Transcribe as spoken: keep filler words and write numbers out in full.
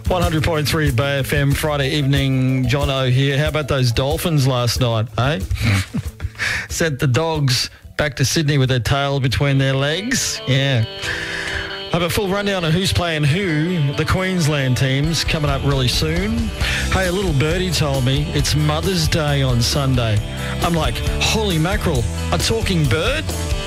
one hundred point three Bay F M, Friday evening. John O here. How about those Dolphins last night, eh? Sent the Dogs back to Sydney with their tail between their legs. Yeah. I have a full rundown of who's playing who, the Queensland teams, coming up really soon. Hey, a little birdie told me it's Mother's Day on Sunday. I'm like, holy mackerel, a talking bird?